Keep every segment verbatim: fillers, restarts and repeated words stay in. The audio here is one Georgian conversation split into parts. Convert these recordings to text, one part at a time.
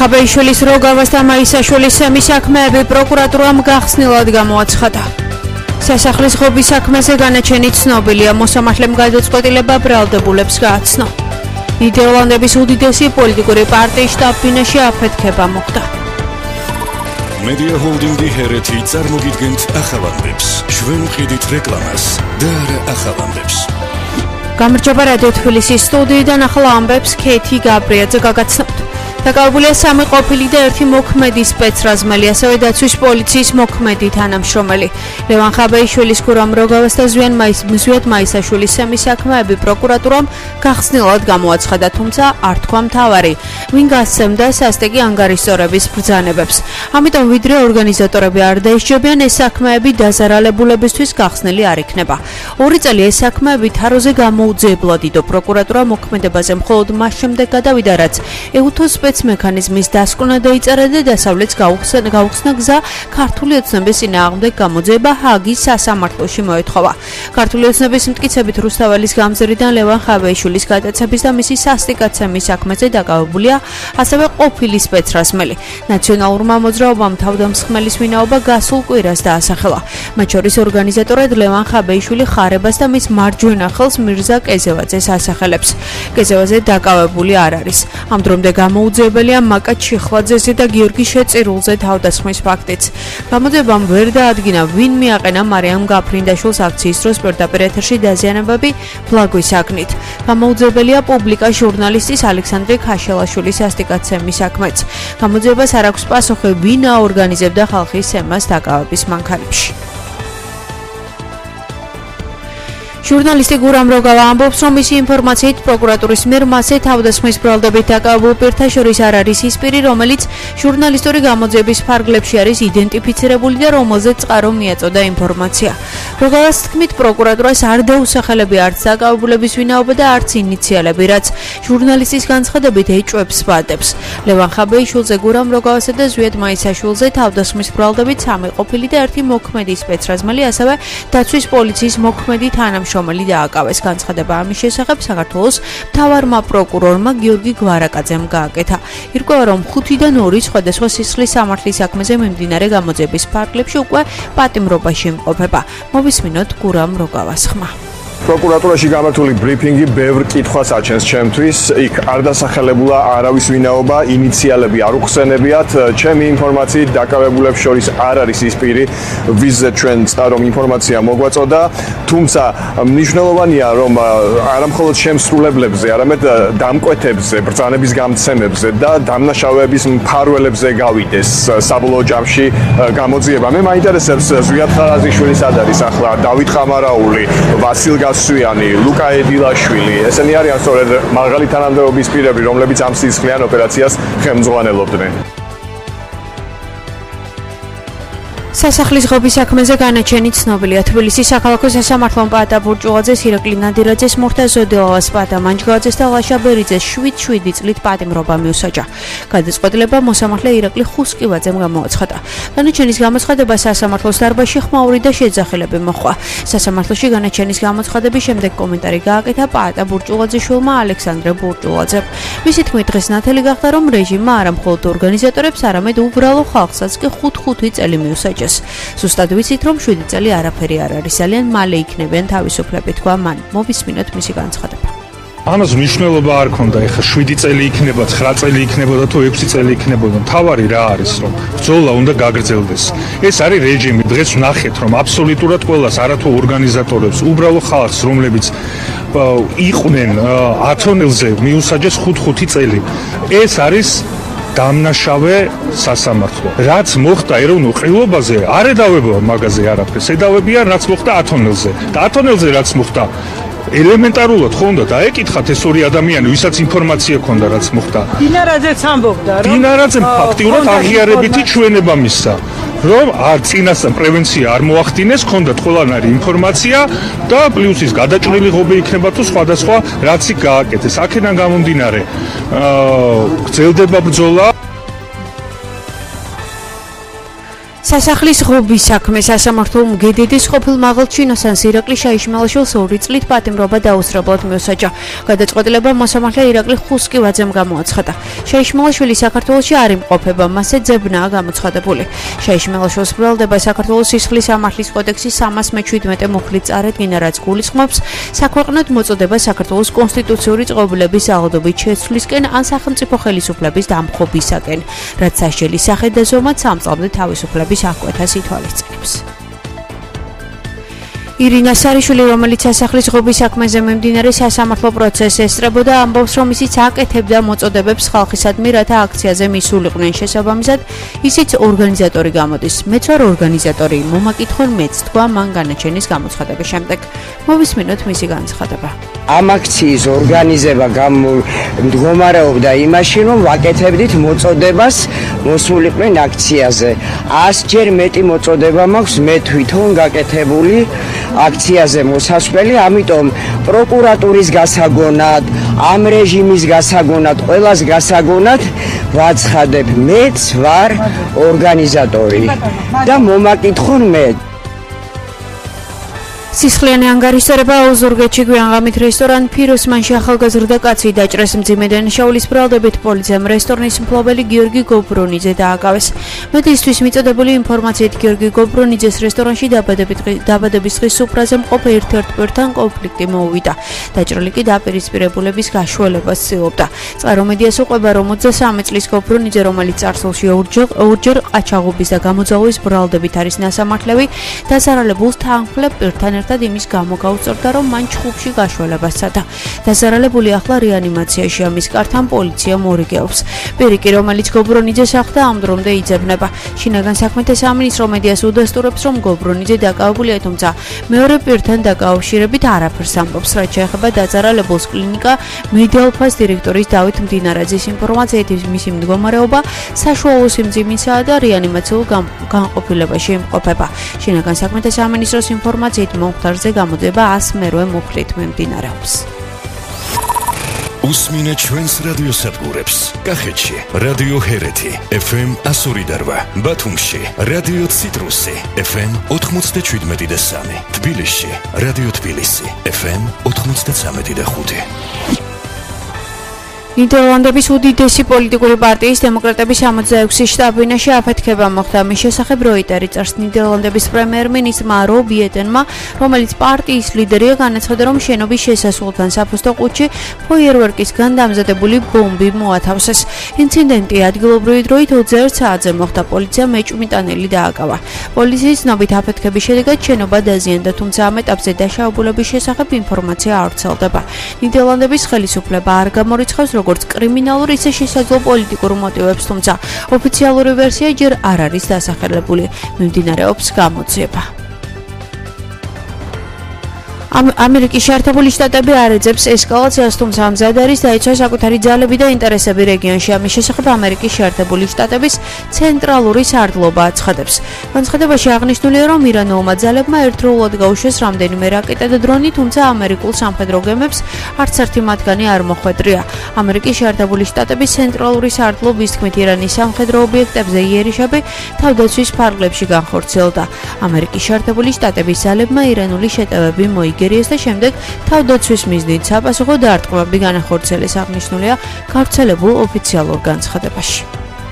ხაბეიშვილის როგავას და მაისაშვილის სემის საქმეები პროკურატურამ გახსნილად გამოაცხადა. სასახლის ღობის საქმეზე განაჩენი ცნობილია, მოსამართლემ გადაწყვეტილება ბრალდებულებს გააცნო. ნიდერლანდების უდიდესი პოლიტიკური პარტიის შტაბ-ბინაში აფეთქება მოხდა. მედია ჰოლდინგი ჰერეთი წარმოგიდგენთ ახალამდებს, შვენ ვყიდით რეკლამას და არა ახალამდებს. გამარჯობა რადიო თბილისის სტუდიიდან ახლა ამბებს ქეთი გაბრიაძე გაგაცნობთ. დაკავებულია სამი ყოფილი და ერთი მოქმედი სპეცრაზმელი, ასევე დაცვის პოლიციის მოქმედი თანამშრომელი. ლევან ხაბეიშვილის, გურამ როგავას და ზვიან ზვიად მაისაშვილის სემის საქმეები პროკურატურამ გახსნილად გამოაცხადა, თუმცა არ თქვა მთავარი, ვინ გასცემდა სასტიკი ანგარიშწორების ბრძანებებს. ამიტომ ვიდრე ორგანიზატორები არ დაისჯებიან, ეს საქმეები დაზარალებულებისთვის გახსნილი არ იქნება. ორი წელი ეს საქმეები თაროზე გამოუძიებლად იდო პროკურატურა მოქმედებაზე მხოლოდ მას შემდეგ გადავიდა, რაც ეუთოს მექანიზმის დასკვნა დაიწერა და დასავლეთს გაუხსნა გზა ქართული ოცნების წინააღმდეგ გამოძიება ჰააგის სასამართლოში მოეთხოვა. ქართული ოცნების მტკიცებით რუსთაველის გამზირიდან ლევან ხაბეიშვილის გადაცემის და მისი სასტიკაცემის საქმეზე დაკავებულია ასევე ყოფილი სპეცრაზმელი. ნაციონალურმა მოძრაობამ თავდამსხმელის ვინაობა გასულ კვირას დაასახელა. მათ შორის ორგანიზატორად ლევან ხაბეიშვილი ხარებას და მის მარჯვენა ხელს მირზა კეზევაძეს ასახელებს. კეზევაძე დაკავებული არ არის. ამ დრომდე გამოუძიებელია მაკა ჩიხლაძეზე და გიორგი შეწირულზე თავდასხმის ფაქტიც. გამოძიებამ ვერ დაადგინა, ვინ მიაყენა მარიამ გაფრინდაშვილს აქციის დროს პირდაპირ ეთერში დაზიანებები ბლაგვის აგნით. გამოუძიებელია პუბლიკა ჟურნალისტის ალექსანდრე ქაშელაშვილის სასტიკაცემის საქმეც. გამოძიებას არ აქვს პასუხი, ვინ აორგანიზებდა ხალხის სემას დაკავების მანქანებში. ჟურნალისტი გურამ როგავა ამბობს, რომ მისი ინფორმაციით პროკურატურის მიერ მასზე თავდასხმის ბრალდებით დაკავებულ პირთა შორის არ არის ის პირი, რომელიც ჟურნალისტური გამოძიების ფარგლებში არის იდენტიფიცირებული და რომელზეც წყარო მიაწოდა ინფორმაცია. როგავას თქმით, პროკურატურას არ დაუსახელებია არც დაკავებულების ვინაობა და არც ინიციალები, რაც ჟურნალისტის განცხადებით ეჭვებს ვადებს. ლევან ხაბეიშვილზე, გურამ როგავასა და ზვიად მაისაშვილზე თავდასხმის ბრალდებით სამი ყოფილი და ერთი მოქმედი სპეცრაზმელი, ასევე დაცვის პოლიციის მოქმედი თანამშრომელი რომელი დააკავეს. განცხადება ამის შესახებ საქართველოს მთავარმა პროკურორმა გიორგი გვარაკაძემ გააკეთა. ირკვევა, რომ ხუთიდან ორი სხვადასხვა სისხლის სამართლის საქმეზე მიმდინარე გამოძიების ფარგლებში უკვე პატიმრობაში იმყოფება. მოვისმინოთ გურამ როგავას ხმა. პროკურატურაში გამართული ბრიფინგი ბევრ კითხვას აჩენს ჩემთვის. იქ არ დასახელებულა არავის ვინაობა, ინიციალები არ უხსენებიათ. ჩემი ინფორმაციით დაკავებულებს შორის არ არის ის პირი, ვიზზე ჩვენ წარომ ინფორმაცია მოგვაწოდა, თუმცა მნიშვნელოვანია, რომ არა მხოლოდ შემსრულებლებზე, არამედ დამკვეთებზე, ბრძანების გამცემებზე და დამნაშავეების მფარველებზე გავიდეს საბოლოო ჯამში გამოძიება. მე მაინტერესებს ზვიად ხარაზიშვილის სად არის ახლა, დავით ყამარაული, ვასილ სვიანი, ლუკა ედილაშვილი, ესენი არიან სწორედ მაღალი თანამდებობის პირები, რომლებიც ამ სისხლიან ოპერაციას ხელმძღვანელობდნენ. სასახლის ღობის საქმეზე განაჩენი ცნობილია. თბილისის საქალაქო სასამართლომ პაატა ბურჭულაძეს, ირაკლი ნადირაძეს, მურთა ზოდელავას, პაატა მანჯგავაძეს და ლაშა ბერიძეს შვიდ შვიდი წლით პატიმრობა მიუსაჯა. გადაწყვეტილება მოსამართლე ირაკლი ხუსკივაძემ გამოაცხადა. განაჩენის გამოცხადება სასამართლოს დარბაზში ხმაური და შეძახილები მოჰყვა. სასამართლოში განაჩენის გამოცხადების შემდეგ კომენტარი გააკეთა პაატა ბურჭულაძეშვილმა ალექსანდრე ბურჭულაძემ. მისი თქმით, დღეს ნათელი გახდა, რომ რეჟიმმა არა მხოლოდ ორგანიზატორებს, არამედ უბრალო ხალხსაც კი ხუთ-ხუთი წელი მიუსაჯა. სუსტად ვიცით, რომ შვიდი წელი არაფერი არ არის, ძალიან მალე იქნებიან თავისუფლები, თქვა მან. მოვისმინოთ მისი განცხადება. ამას მნიშვნელობა არ ქონდა, ეხლა შვიდი წელი იქნება, ცხრა წელი იქნებოდა თუ ექვსი წელი იქნებოდა. მთავარი რა არის, რომ ბრძოლა უნდა გაგრძელდეს. ეს არის რეჟიმი. დღეს ვნახეთ, რომ აბსოლუტურად ყველას, არათუ ორგანიზატორებს, უბრალო ხალხს, რომლებიც იყვნენ ათონელზე, მიუსაჯეს ხუთ-ხუთი წელი. ეს არის დამნაშავე სასამართლო. რაც მოხდა ეროვნულ ყრილობაზე, არ εδავება მაგაზე არაფერს. εδავებია რაც მოხდა ათონელზე. და ათონელზე რაც მოხდა, ელემენტარულად ხო უნდა დაეკითხათ ეს ორი ადამიანი, ვისაც ინფორმაცია ჰქონდა რაც მოხდა. დინარაძეც ამბობდა, რომ დინარაძემ ფაქტიურად აღიარებითი ჩვენება მისცა, რომ არ წინასწარ პრევენცია არ მოახდინეს, ჰქონდათ ყველანაირი ინფორმაცია და პლუს ის გადაჭრილი ღობე იქნება თუ სხვადასხვა რაც იქ გააკეთეს. აქედან გამომდინარე, აა გრძელდება ბრძოლა. სასახლის ღობის საქმე სასამართლო მგედედის ყოფილ მაღალჩინოსანს ირაკლი შაიშმელაშვილს ორი წლით პატიმრობა დაუსწრებლად მიუსაჯა. გადაწყვეტილება მოსამართლე ირაკლი ხუსკივაძემ გამოაცხადა. შაიშმელაშვილი საქართველოში არ იმყოფება, მასზე ძებნაა გამოცხადებული. შაიშმელაშვილს ბრალდება საქართველოს სისხლის სამართლის კოდექსის სამას მეჩვიდმეტე მუხლით წარედგინა, რაც გულისხმობს საქვეყნოდ მოწოდება საქართველოს კონსტიტუციური წყობილების აღდობით შეცვლისკენ ან სახელმწიფო ხელისუფლების დამხობისაკენ, რაც სასჯელის სახედ დაზომად სამ წლამდე თავისუფლების აღკვეთას ითვალისწინებს. ირინა სარიშვილი, რომელიც სასახლის ღობის საქმეზე მიმდინარე სასამართლო პროცესს ესწრებოდა, ამბობს, რომ ისიც აკეთებდა მოწოდებებს ხალხისადმი, რათა აქციაზე მისულიყვნენ. შესაბამისად, ისიც ორგანიზატორი გამოდის. მეც ვარ ორგანიზატორი, მომაკითხონ მეც, თქვა მან განაჩენის გამოცხადების შემდეგ. მოვისმინოთ მისი განცხადება. ამ აქციის ორგანიზება მდგომარეობდა იმაში, რომ ვაკეთებდით მოწოდებას მოსულიყვნენ აქციაზე. ასჯერ მეტი მოწოდება მაქვს მე თვითონ გაკეთებული აქციაზე მოსასვლელი, ამიტომ პროკურატურის გასაგონად, ამ რეჟიმის გასაგონად, ყველას გასაგონად ვაცხადებ, მეც ვარ ორგანიზატორი და მომაკითხონ მე. სისხლიანი ანგარიშსარება ოზურგეთში გვიანღამით რესტორან ფიროსმანში ახალგაზრდა კაცი დაჭრეს. მძიმე დანაშაულის ბრალდებით პოლიციამ რესტორნის მფლობელი გიორგი გობრონიძე დააკავეს. მედიისთვის მიწოდებული ინფორმაციით გიორგი გობრონიძეს რესტორანში დაბადების დღის სუფრაზე მყოფ ერთ-ერთ პირთან კონფლიქტი მოუვიდა. დაჭრილი კი დაპირისპირებულების გაშველებას ცდილობდა. წყარო მედიას უყვება, რომ ოცდასამი წლის გობრონიძე, რომელიც წარსულში ორჯერ ყაჩაღობის და გამოძალვის ბრალდებით არის ნასამართლევი, დაზარალებულს თანმხლებ პირთან ერთად იმის გამო გაუწევდა, რომ მან ჩხუბში გაშველებას სცადა. დაზარალებული ახლა რეანიმაციაშია, მის კართან პოლიცია მორიგეობს. პირი, რომელიც გობრონიძეს ახლდა, ამ დრომდე იძებნება. შინაგან საქმეთა სამინისტრო მედიას უდასტურებს, რომ გობრონიძე დაკავებულია, თუმცა მეორე პირთან დაკავშირებით არაფერს ამბობს. რაც შეეხება დაზარალებულს, კლინიკა მედიალფას დირექტორის დავით მდინარაძის ინფორმაციით, მისი მდგომარეობა საშუალო სიმძიმისაა და რეანიმაციულ განყოფილებაში იმყოფება. შინაგან საქმეთა სამინისტროს ინფორმაციით მომხდარზე გამოძება ას მერვე მუხლით მიმდინარეობს. უსმინეთ ჩვენს რადიოსადგურებს. კახეთში რადიო ჰერეთი ეფ ემ ასორი და რვა, ბათუმში რადიო ციტრუსი ეფ ემ ოთხმოცდაშვიდმეტი და სამი, თბილისში რადიო თბილისი ეფ ემ ოთხმოცდაცამეტი და ხუთი. ნიდერლანდების უდიდესი პოლიტიკური პარტიის დემოკრატების სამოცდაექვსი შტაბ-ბინაში აფეთქება მოხდა. მის შესახებ როიტერი წერს. ნიდერლანდების პრემიერ-მინისტრმა რობ იეტენმა, რომელიც პარტიის ლიდერია, განაცხადა, რომ შენობის შესასვლელთან საფოსტო ყუთში ფოიერვერკისგან დამზადებული ბომბი მოათავსეს. ინციდენტი ადგილობრივი დროით ოცდაერთ საათზე მოხდა. პოლიციამ მეჭვმიტანელი დააკავა. პოლიციის ცნობით აფეთქების შედეგად შენობა დაზიანდა, თუმცა ამ ეტაპზე დაშავებულების შესახებ ინფორმაცია არ ვრცელდება. ნიდერლანდების ხელისუფლება არ გამორიცხავს როგორც კრიმინალურ, ისე შესაძლო პოლიტიკურ მოტივებს, თუმცა ოფიციალური ვერსია ჯერ არ არის დასახელებული. მიმდინარეობს გამოძიება. ამერიკის შეერთებული შტატები არ ეძებს ესკალაციას, თუმცა მზად არის დაიცვას საკუთარი ძალები და ინტერესები რეგიონში. ამის შესახებ ამერიკის შეერთებული შტატების ცენტრალური სარდლობა აცხადებს. განცხადებაში აღნიშნულია, რომ ირანულმა ძალებმა ერთდროულად გაუშვეს რამდენიმე რაკეტა და დრონი, თუმცა ამერიკულ სამხედრო გემებს არც ერთი მათგანი არ მოხვედრია. ამერიკის შეერთებული შტატების ცენტრალური სარდლობის თქმით, ირანის სამხედრო ობიექტებზე იერიშები თავდაცვის ფარგლებში განხორციელდა. ამერიკის შეერთებული შტატების ძალებმა ირანული შეტევები მოიგეს და შემდეგ თავდაცვის მიზნით საპასუხო დარტყმები განახორციელეს, აღნიშნულია გავრცელებულ ოფიციალურ განცხადებაში.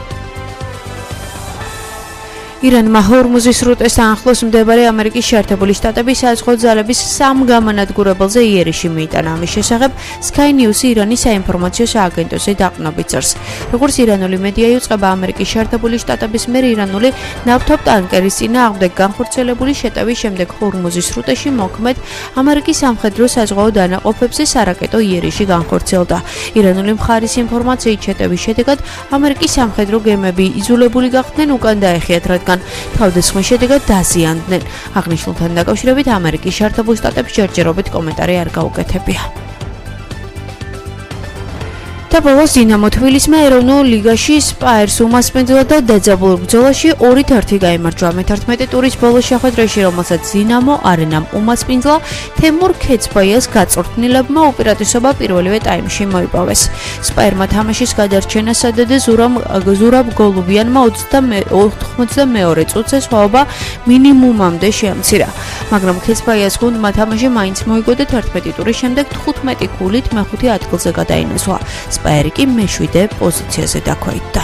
ირანმა ჰორმუზის სრუტესთან ახლოს მდებარე ამერიკის შეერთებული შტატების საზღვაო ძალების სამ გამანადგურებელზე იერიში მიიტანა. ამის შესახებ Sky News ირანის საინფორმაციო სააგენტოზე დაყრდნობით წერს. როგორც ირანული მედია იუწყება, ამერიკის შეერთებული შტატების მიერ ირანული ნავთობტანკერის წინააღმდეგ განხორციელებული შეტევის შემდეგ ჰორმუზის სრუტეში მოქმედ ამერიკის სამხედრო საზღვაო დანაყოფებზე სარაკეტო იერიში განხორციელდა. ირანული მხარის ინფორმაციით, შეტევის შედეგად ამერიკის სამხედრო გემები იძულებული გახდნენ უკან დაეხიათ, რადგან თავდასხმის შედეგად დაზიანდნენ. აღნიშნულთან დაკავშირებით ამერიკის შეერთებულ შტატებს ჯერჯერობით კომენტარი არ გაუკეთებია. და ბოლოს დინამო თბილისმა ეროვნულ ლიგაში სპაერს უმასპინძლა და დაძაბულ ბრძოლაში ორით ერთი გაიმარჯვა. მეთერთმეტე ტურის ბოლოს შეხვედრაში, რომელსაც დინამო არენამ უმასპინძლა, თემურ ქეცბაიას გაწვრთნილებმა უპირატესობა პირველივე ტაიმში მოიპოვეს. სპაერმა თამაშის გადარჩენა სადა და ზურამ ზურაბ გოლუბიანმა ოცდამეორე წუთზე სხვაობა მინიმუმამდე შეამცირა. მაგრამ ქეცბაიას გუნდმა თამაში მაინც მოიგო და თერთმეტი ტურის შემდეგ თხუთმეტი ქულით მეხუთე ადგილზე გადაინაცვლა. სპაერი კი მეშვიდე პოზიციაზე დაქვეითდა.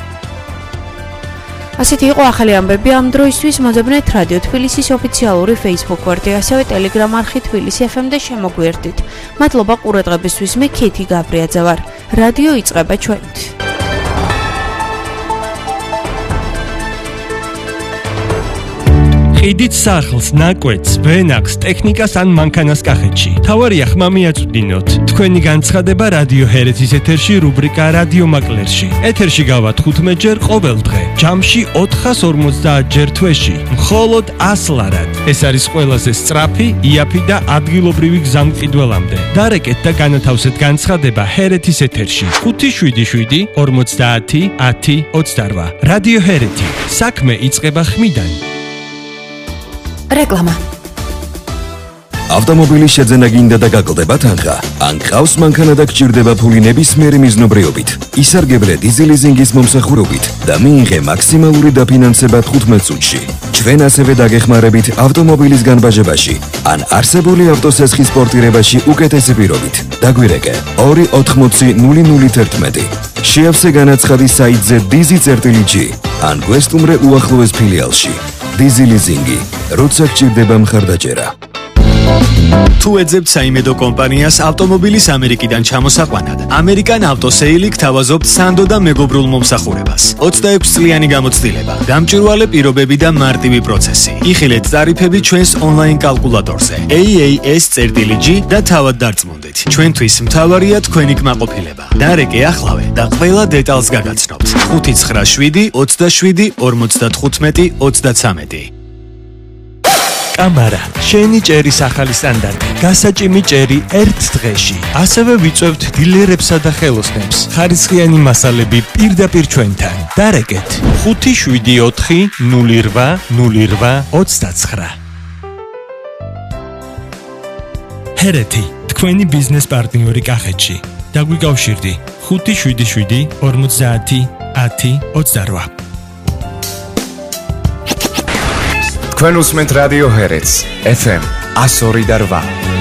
ასეთი იყო ახალი ამბები ამ დროისთვის. მოძებნეთ რადიო თბილისის ოფიციალური Facebook გვერდი, ასევე Telegram არხი თბილისი ეფ ემ და შემოგვიერთდით. მადლობა ყურადღებისთვის. მე ქეთი გაბრიაძე ვარ. რადიო იწყება ჩვენით. ყიდით სახლს, ნაკვეთს, ვენახს, ტექნიკას ან მანქანას კახეთში. თავარია ხმა მიაწვდინოთ. თქვენი განცხადება რადიო ჰერეთის ეთერში რუბრიკა რადიო მაკლერში. ეთერში გავა თხუთმეტ ჯერ ყოველ დღე. ჯამში ოთხას ორმოცდაათ ჯერ თვეში. მხოლოდ ას ლარად. ეს არის ყველაზე სწრაფი, იაფი და ადგილობრივი გზამკიდველამდე. დარეკეთ და განათავსეთ განცხადება ჰერეთის ეთერში. ხუთი შვიდი შვიდი ორმოცდაათი ათი ოცდარვა. რადიო ჰერეთი. საქმე იწყება ხმიდან. რეკლამა. ავტომობილის შეძენა გინდა და გაკლდება თანხა. ან ყავს მანქანა და გჭირდება ფული ნებისმიერი მიზნობრიობით. ისარგებლე დიზელიზინგის მომსახურებით და მიიღე მაქსიმალური დაფინანსება თხუთმეტ წუთში. ჩვენ ასევე დაგეხმარებით ავტომობილის განბაჟებაში ან არსებული ავტოსესხის პორტირებაში უკეთესი პირობით. დაგვირეკე ორი ოთხმოცი ნული ნული თერთმეტი. შეავსე განაცხადი საიტზე დიზი წერტილი ჯი ან გვესტუმრე უახლოეს ფილიალში. დიზელიზინგი, როცა გჭირდება მხარდაჭერა. თუ ეძებთ საიმედო კომპანიას ავტომობილის ამერიკიდან ჩამოსაყვანად, ამერიკან ავტოსეილი გთავაზობთ სანდო და მეგობრულ მომსახურებას. ოცდაექვსი წლიანი გამოცდილება, გამჭვირვალე პირობები და მარტივი პროცესი. იხილეთ ტარიფები ჩვენს ონლაინ კალკულატორზე ეი ეი ეს წერტილი ჯი და თავად დარწმუნდით. ჩვენთვის მთავარია თქვენი კმაყოფილება. დარეკე ახლავე და ყველა დეტალს გაგაცნობთ. ხუთი ცხრა შვიდი ოცდაშვიდი ორმოცდათხუთმეტი ოცდაცამეტი. კამარა, შენი ჭერის ახალი სტანდარტი. გასაჭიმი ჭერი ერთ დღეში. ასევე ვიწევთ დილერებსა და ხელოსნებს. ხარისხიანი მასალები პირდაპირ ჩვენთან. დარეკეთ ხუთი შვიდი ოთხი ნული რვა ნული რვა ოცდაცხრა. ჰერეთი, თქვენი ბიზნეს პარტნიორი კახეთში. დაგვიკავშირდი ხუთი შვიდი შვიდი ორმოცდაათი ათი ოცდარვა. თქვენ უსმენთ რადიო ჰერეთს ეფ ემ ას ორი და რვა.